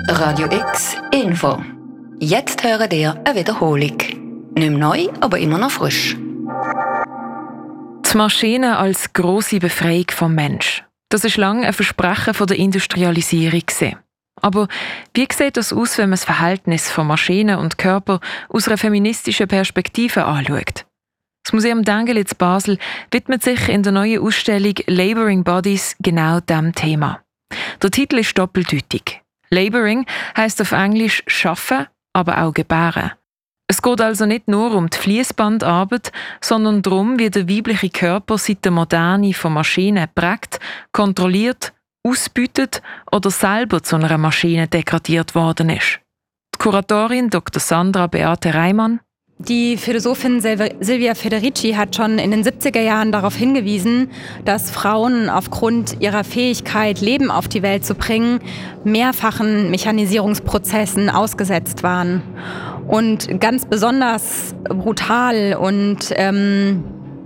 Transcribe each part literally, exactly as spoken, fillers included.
Radio X Info. Jetzt hören ihr eine Wiederholung. Nicht mehr neu, aber immer noch frisch. Die Maschine als grosse Befreiung vom Mensch. Das war lange ein Versprechen von der Industrialisierung. Aber wie sieht das aus, wenn man das Verhältnis von Maschinen und Körper aus einer feministischen Perspektive anschaut? Das Museum Dengeli in Basel widmet sich in der neuen Ausstellung Laboring Bodies genau diesem Thema. Der Titel ist doppeldeutig. Laboring heisst auf Englisch «schaffen», aber auch «gebären». Es geht also nicht nur um die Fließbandarbeit, sondern darum, wie der weibliche Körper seit der Moderne von Maschinen prägt, kontrolliert, ausbeutet oder selber zu einer Maschine degradiert worden ist. Die Kuratorin Doktor Sandra Beate Reimann. Die Philosophin Silvia Federici hat schon in den siebziger Jahren darauf hingewiesen, dass Frauen aufgrund ihrer Fähigkeit, Leben auf die Welt zu bringen, mehrfachen Mechanisierungsprozessen ausgesetzt waren. Und ganz besonders brutal und ähm,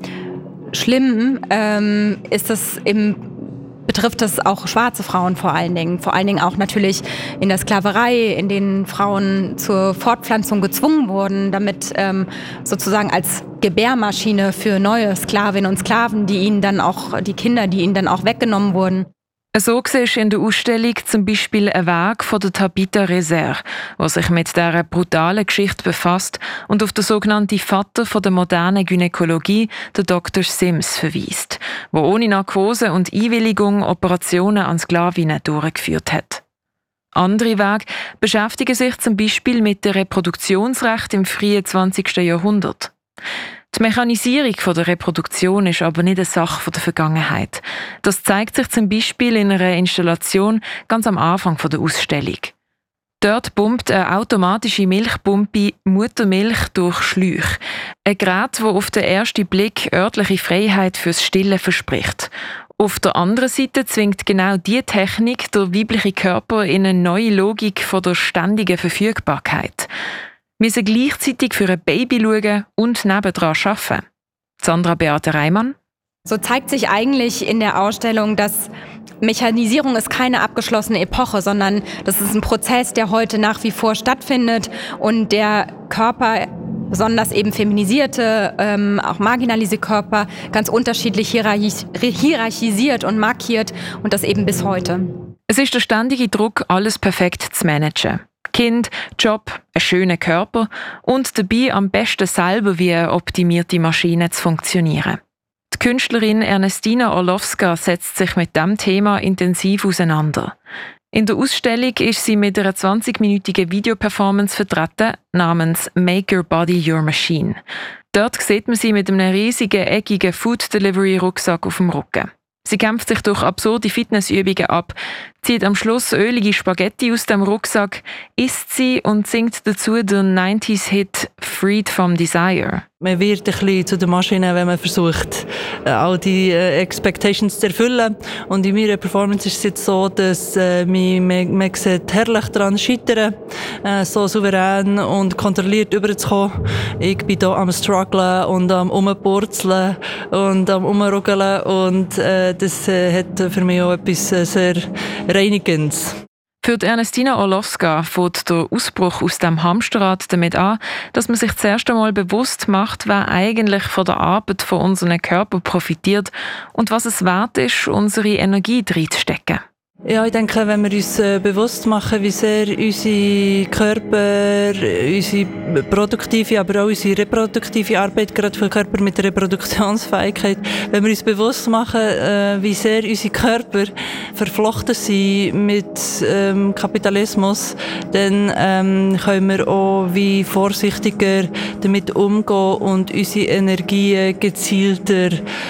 schlimm ähm, ist es im betrifft es auch schwarze Frauen vor allen Dingen. Vor allen Dingen auch natürlich in der Sklaverei, in denen Frauen zur Fortpflanzung gezwungen wurden, damit ähm, sozusagen als Gebärmaschine für neue Sklavinnen und Sklaven, die ihnen dann auch, die Kinder, die ihnen dann auch weggenommen wurden. So siehst du in der Ausstellung zum Beispiel einen Weg von der Tabitha Reser, der sich mit dieser brutalen Geschichte befasst und auf den sogenannten Vater von der modernen Gynäkologie, den Doktor Sims, verweist, der ohne Narkose und Einwilligung Operationen an Sklavinnen durchgeführt hat. Andere Wege beschäftigen sich zum Beispiel mit dem Reproduktionsrecht im frühen zwanzigsten Jahrhundert. Die Mechanisierung der Reproduktion ist aber nicht eine Sache der Vergangenheit. Das zeigt sich zum Beispiel in einer Installation ganz am Anfang der Ausstellung. Dort pumpt eine automatische Milchpumpe Muttermilch durch Schläuche. Ein Gerät, das auf den ersten Blick örtliche Freiheit fürs Stillen verspricht. Auf der anderen Seite zwingt genau diese Technik der weibliche Körper in eine neue Logik von der ständigen Verfügbarkeit. Wir müssen gleichzeitig für ein Baby schauen und nebendran arbeiten. Sandra Beate Reimann. So zeigt sich eigentlich in der Ausstellung, dass Mechanisierung ist keine abgeschlossene Epoche, sondern das ist ein Prozess, der heute nach wie vor stattfindet und der Körper, besonders eben feminisierte, ähm, auch marginalisierte Körper, ganz unterschiedlich hierarchis- hierarchisiert und markiert und das eben bis heute. Es ist der ständige Druck, alles perfekt zu managen. Kind, Job, einen schönen Körper und dabei am besten selber wie eine optimierte Maschine zu funktionieren. Die Künstlerin Ernestina Orlowska setzt sich mit diesem Thema intensiv auseinander. In der Ausstellung ist sie mit einer zwanzigminütigen Videoperformance vertreten, namens «Make Your Body Your Machine». Dort sieht man sie mit einem riesigen, eckigen Food-Delivery-Rucksack auf dem Rücken. Sie kämpft sich durch absurde Fitnessübungen ab, zieht am Schluss ölige Spaghetti aus dem Rucksack, isst sie und singt dazu den neunziger-Hit «Freed from Desire». Man wird ein bisschen zu der Maschine, wenn man versucht, all die äh, Expectations zu erfüllen. Und in meiner Performance ist es jetzt so, dass äh, man, man, man sieht herrlich daran scheitern, äh, so souverän und kontrolliert überzukommen. Ich bin hier am strugglen und am rumpurzeln und am rumruggeln und äh, das äh, hat für mich auch etwas äh, sehr Reinigendes. Für die Ernestina Orlowska fängt der Ausbruch aus dem Hamsterrad damit an, dass man sich zuerst einmal bewusst macht, wer eigentlich von der Arbeit von unserem Körper profitiert und was es wert ist, unsere Energie reinzustecken. Ja, ich denke, wenn wir uns äh, bewusst machen, wie sehr unsere Körper, unsere produktive, aber auch unsere reproduktive Arbeit, gerade für Körper mit Reproduktionsfähigkeit, wenn wir uns bewusst machen, äh, wie sehr unsere Körper verflochten sind mit ähm, Kapitalismus, dann ähm, können wir auch wie vorsichtiger damit umgehen und unsere Energien gezielter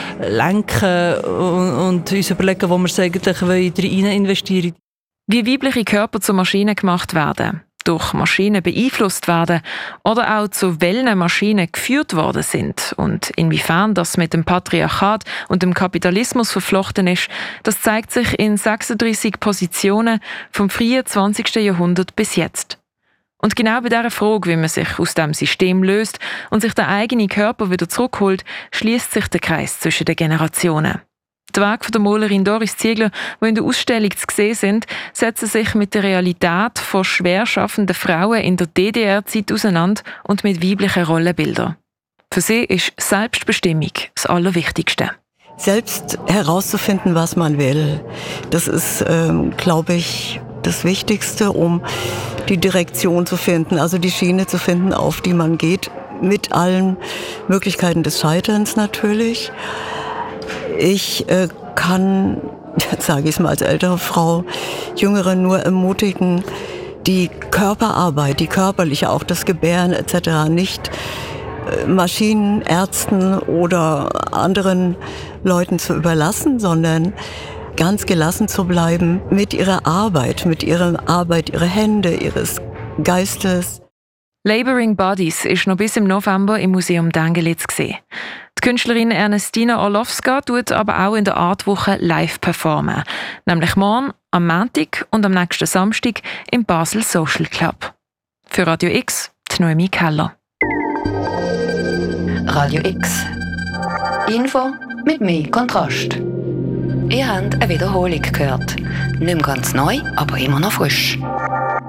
lenken und, und uns überlegen, wo wir es eigentlich rein investieren. Wie weibliche Körper zu Maschinen gemacht werden, durch Maschinen beeinflusst werden oder auch zu welchen Maschinen geführt worden sind und inwiefern das mit dem Patriarchat und dem Kapitalismus verflochten ist, das zeigt sich in sechsunddreissig Positionen vom frühen zwanzigsten Jahrhundert bis jetzt. Und genau bei dieser Frage, wie man sich aus dem System löst und sich der eigene Körper wieder zurückholt, schließt sich der Kreis zwischen den Generationen. Die Werke der Malerin Doris Ziegler, die in der Ausstellung zu sehen sind, setzen sich mit der Realität von schwer schaffenden Frauen in der D D R-Zeit auseinander und mit weiblichen Rollenbildern. Für sie ist Selbstbestimmung das Allerwichtigste. Selbst herauszufinden, was man will, das ist, ähm, glaube ich, das Wichtigste, um die Direktion zu finden, also die Schiene zu finden, auf die man geht, mit allen Möglichkeiten des Scheiterns natürlich. Ich äh, kann, jetzt sage ich es mal als ältere Frau, Jüngere nur ermutigen, die Körperarbeit, die körperliche, auch das Gebären et cetera nicht äh, Maschinen, Ärzten oder anderen Leuten zu überlassen, sondern ganz gelassen zu bleiben mit ihrer Arbeit, mit ihrer Arbeit, ihrer Hände, ihres Geistes. Laboring Bodies ist noch bis im November im Museum Dengelitz zu sehen. Die Künstlerin Ernestina Orlowska tut aber auch in der Artwoche live performen. Nämlich morgen, am Montag und am nächsten Samstag im Basel Social Club. Für Radio X, die Noemi Keller. Radio X. Info mit mehr Kontrast. Ihr habt eine Wiederholung gehört. Nicht mehr ganz neu, aber immer noch frisch.